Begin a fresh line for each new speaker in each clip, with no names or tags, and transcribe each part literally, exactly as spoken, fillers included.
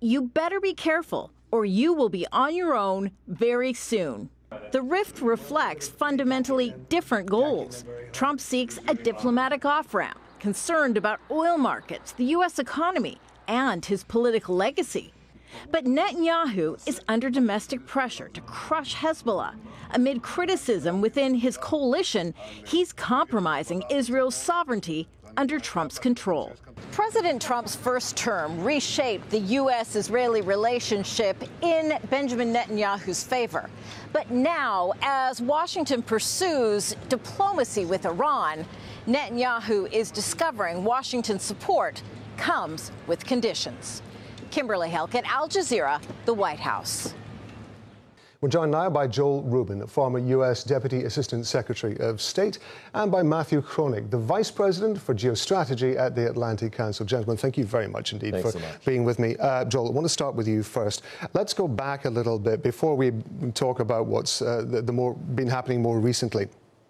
you better be careful or you will be on your own very soon. The rift reflects fundamentally different goals. Trump seeks a diplomatic off-ramp, concerned about oil markets, the U S economy, and his political legacy. But Netanyahu is under domestic pressure to crush Hezbollah. Amid criticism within his coalition, he's compromising Israel's sovereignty under Trump's control. President Trump's first term reshaped the U S-Israeli relationship in Benjamin Netanyahu's favor. But now, as Washington pursues diplomacy with Iran, Netanyahu is discovering Washington's support comes with conditions. Kimberly Halkett, Al Jazeera, the White House.
We're joined now by Joel Rubin, former U S Deputy Assistant Secretary of State, and by Matthew Kronig, the Vice President for Geostrategy at the Atlantic Council. Gentlemen, thank you very much indeed
Thanks
for
so much.
being with me. Uh, Joel, I want to start with you first. Let's go back a little bit before we talk about what's uh, the, the more been happening more recently.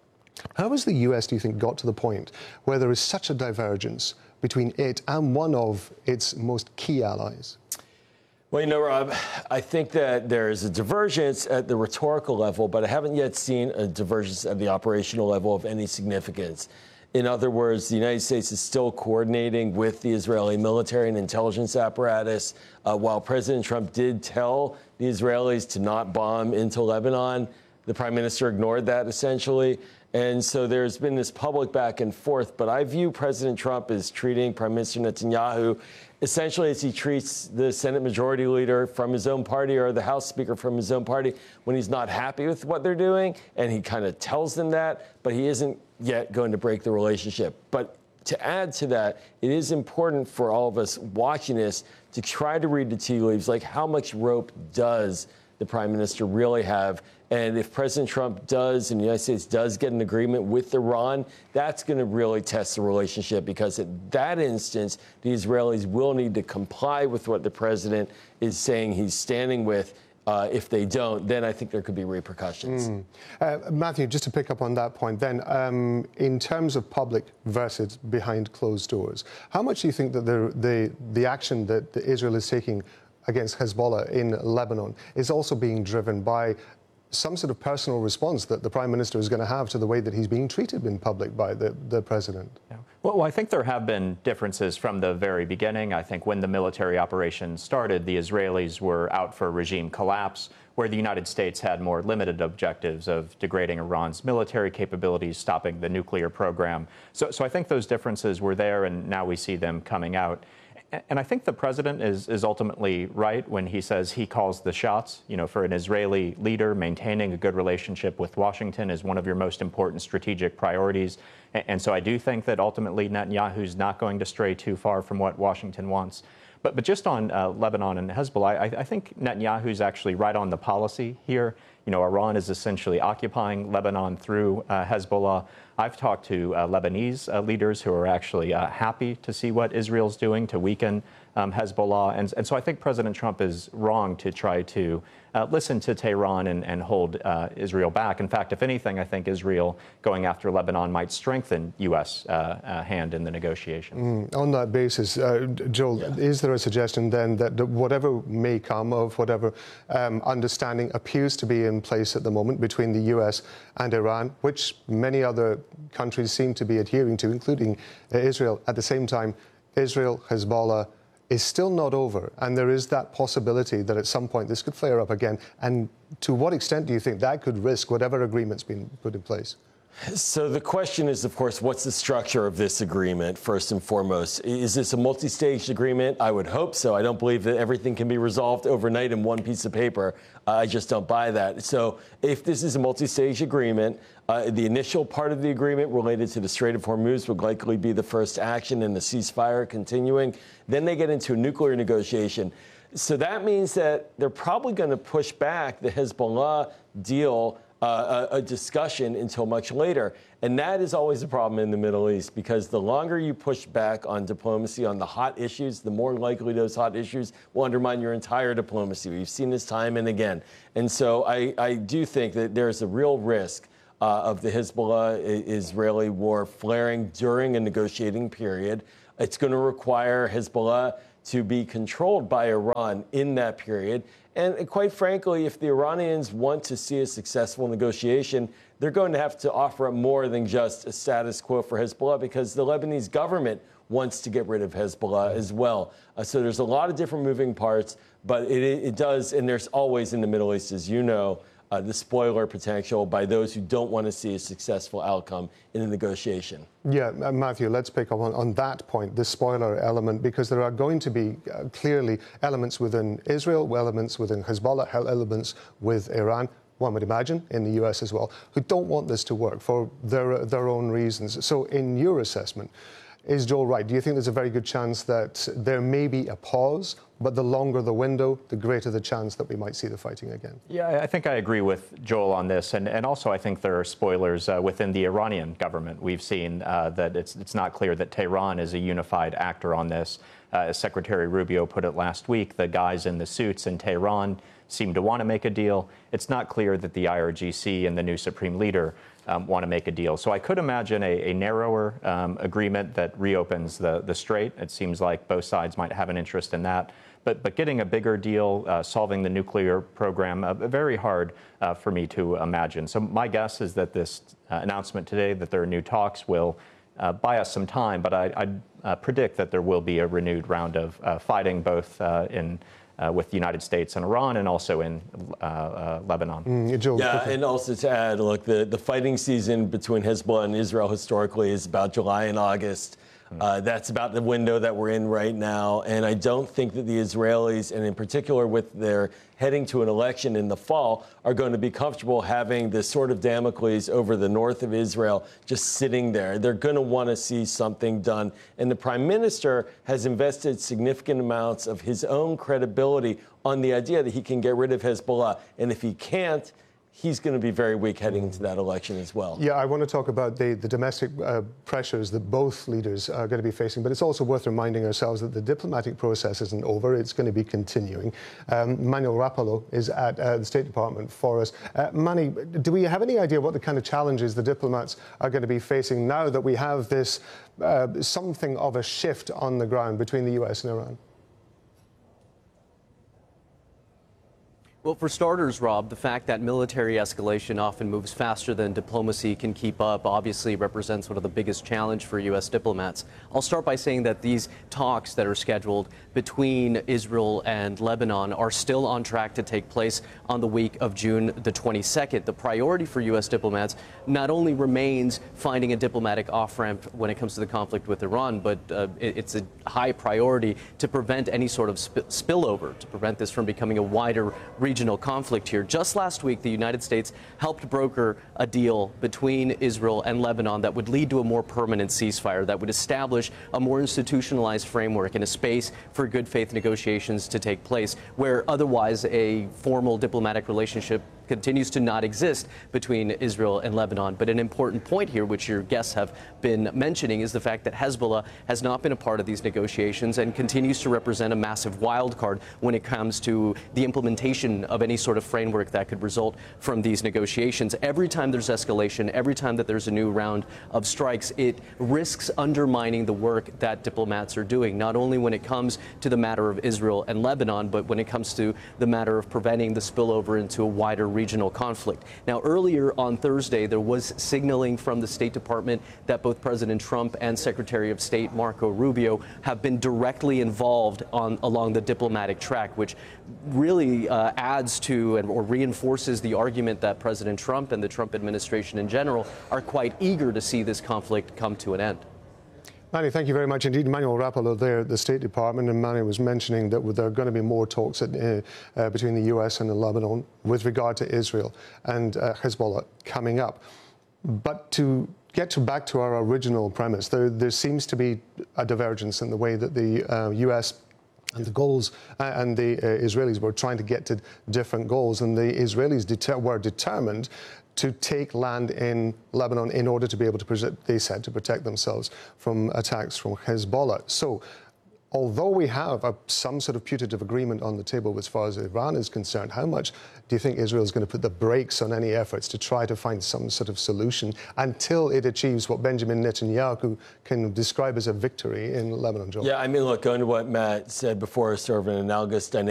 How has the U S, do you think, got to the point where there is such a divergence between it and one of its most key allies?
Well, you know, Rob, I think that there is a divergence at the rhetorical level, but I haven't yet seen a divergence at the operational level of any significance. In other words, the United States is still coordinating with the Israeli military and intelligence apparatus. Uh, while President Trump did tell the Israelis to not bomb into Lebanon, the prime minister ignored that essentially. And so there's been this public back and forth. But I view President Trump as treating Prime Minister Netanyahu essentially as he treats the Senate Majority Leader from his own party or the House Speaker from his own party when he's not happy with what they're doing. And he kind of tells them that, but he isn't yet going to break the relationship. But to add to that, it is important for all of us watching this to try to read the tea leaves, like how much rope does the Prime Minister really have? And if President Trump does, and the United States does get an agreement with Iran, that's going to really test the relationship, because at that instance, the Israelis will need to comply with what the president is saying he's standing with. Uh, if they don't, then I think there could be repercussions.
Mm. Uh, Matthew, just to pick up on that point then, um, in terms of public versus behind closed doors, how much do you think that the, the, the action that the Israel is taking against Hezbollah in Lebanon is also being driven by some sort of personal response that the Prime Minister is going to have to the way that he's being treated in public by the, the President?
Yeah. Well, I think there have been differences from the very beginning. I think when the military operation started, the Israelis were out for regime collapse, where the United States had more limited objectives of degrading Iran's military capabilities, stopping the nuclear program. So, so I think those differences were there, and now we see them coming out. And I think the president is, is ultimately right when he says he calls the shots. You know, for an Israeli leader, maintaining a good relationship with Washington is one of your most important strategic priorities. And so I do think that ultimately Netanyahu's not going to stray too far from what Washington wants. But, but just on uh, Lebanon and Hezbollah, I, I think Netanyahu's actually right on the policy here. You know, Iran is essentially occupying Lebanon through uh, Hezbollah. I've talked to uh, Lebanese uh, leaders who are actually uh, happy to see what Israel's doing to weaken um, Hezbollah. And, and so I think President Trump is wrong to try to uh, listen to Tehran and, and hold uh, Israel back. In fact, if anything, I think Israel going after Lebanon might strengthen U S uh, uh, hand in the negotiations.
Mm, on that basis, uh, Joel, yeah. is there a suggestion then that whatever may come of whatever um, understanding appears to be in place at the moment between the U S and Iran, which many other countries seem to be adhering to, including uh, Israel, at the same time, Israel, Hezbollah, is still not over, and there is that possibility that at some point this could flare up again? And to what extent do you think that could risk whatever agreement's been put in place?
So the question is, of course, what's the structure of this agreement, first and foremost? Is this a multi-staged agreement? I would hope so. I don't believe that everything can be resolved overnight in one piece of paper. Uh, I just don't buy that. So if this is a multi-stage agreement, uh, the initial part of the agreement related to the Strait of Hormuz would likely be the first action, and the ceasefire continuing. Then they get into a nuclear negotiation. So that means that they're probably going to push back the Hezbollah deal Uh, a, a discussion until much later. And that is always a problem in the Middle East, because the longer you push back on diplomacy, on the hot issues, the more likely those hot issues will undermine your entire diplomacy. We've seen this time and again. And so I, I do think that there's a real risk uh, of the Hezbollah-Israeli war flaring during a negotiating period. It's going to require Hezbollah to be controlled by Iran in that period. And quite frankly, if the Iranians want to see a successful negotiation, they're going to have to offer up more than just a status quo for Hezbollah, because the Lebanese government wants to get rid of Hezbollah as well. Uh, so there's a lot of different moving parts, but it, it does, and there's always in the Middle East, as you know, uh, the spoiler potential by those who don't want to see a successful outcome in a negotiation.
Yeah, uh, Matthew, let's pick up on, on that point, the spoiler element, because there are going to be uh, clearly elements within Israel, elements within Hezbollah, elements with Iran, one would imagine, in the U S as well, who don't want this to work for their, their own reasons. So in your assessment, is Joel right? Do you think there's a very good chance that there may be a pause, but the longer the window, the greater the chance that we might see the fighting again?
Yeah, I think I agree with Joel on this. And, and also, I think there are spoilers uh, within the Iranian government. We've seen uh, that it's, it's not clear that Tehran is a unified actor on this. Uh, as Secretary Rubio put it last week, the guys in the suits in Tehran seem to want to make a deal. It's not clear that the I R G C and the new supreme leader Um, want to make a deal. So I could imagine a, a narrower um, agreement that reopens the, the strait. It seems like both sides might have an interest in that. But, but getting a bigger deal, uh, solving the nuclear program, uh, very hard uh, for me to imagine. So my guess is that this uh, announcement today that there are new talks will uh, buy us some time, but I, I uh, predict that there will be a renewed round of uh, fighting both uh, in Uh, with the United States and Iran, and also in uh, uh, Lebanon.
Mm, Joel,
yeah,
quickly.
and also to add, look, the, the fighting season between Hezbollah and Israel historically is about July and August. Uh, that's about the window that we're in right now. And I don't think that the Israelis, and in particular with their heading to an election in the fall, are going to be comfortable having this sort of Damocles over the north of Israel just sitting there. They're going to want to see something done. And the prime minister has invested significant amounts of his own credibility on the idea that he can get rid of Hezbollah. And if he can't, he's going to be very weak heading into that election as well.
Yeah, I want to talk about the, the domestic uh, pressures that both leaders are going to be facing, but it's also worth reminding ourselves that the diplomatic process isn't over. It's going to be continuing. Um, Manuel Rapallo is at uh, the State Department for us. Uh, Manny, do we have any idea what the kind of challenges the diplomats are going to be facing now that we have this uh, something of a shift on the ground between the U S and Iran?
Well, for starters, Rob, the fact that military escalation often moves faster than diplomacy can keep up obviously represents one of the biggest challenges for U S diplomats. I'll start by saying that these talks that are scheduled between Israel and Lebanon are still on track to take place on the week of June the twenty-second. The priority for U S diplomats not only remains finding a diplomatic off-ramp when it comes to the conflict with Iran, but uh, it, it's a high priority to prevent any sort of sp- spillover, to prevent this from becoming a wider region. Regional conflict here. Just last week, the United States helped broker a deal between Israel and Lebanon that would lead to a more permanent ceasefire, that would establish a more institutionalized framework and a space for good faith negotiations to take place, where otherwise a formal diplomatic relationship continues to not exist between Israel and Lebanon. But an important point here, which your guests have been mentioning, is the fact that Hezbollah has not been a part of these negotiations and continues to represent a massive wild card when it comes to the implementation of any sort of framework that could result from these negotiations. Every time there's escalation, every time that there's a new round of strikes, it risks undermining the work that diplomats are doing, not only when it comes to the matter of Israel and Lebanon, but when it comes to the matter of preventing the spillover into a wider regional conflict. Now, earlier on Thursday, there was signaling from the State Department that both President Trump and Secretary of State Marco Rubio have been directly involved on along the diplomatic track, which really uh, adds to and or reinforces the argument that President Trump and the Trump administration in general are quite eager to see this conflict come to an end.
Manny, thank you very much indeed. Manuel Rapallo there at the State Department, and Manny was mentioning that there are going to be more talks at, uh, uh, between the U S and Lebanon with regard to Israel and uh, Hezbollah coming up. But to get to back to our original premise, there, there seems to be a divergence in the way that the uh, U S and the goals uh, and the uh, Israelis were trying to get to different goals, and the Israelis deter- were determined to take land in Lebanon in order to be able to, they said, to protect themselves from attacks from Hezbollah. So although we have a, some sort of putative agreement on the table as far as Iran is concerned, how much do you think Israel is going to put the brakes on any efforts to try to find some sort of solution until it achieves what Benjamin Netanyahu can describe as a victory in Lebanon, Joel?
Yeah, I mean, look, going to what Matt said before, sort of an analogous dynamic.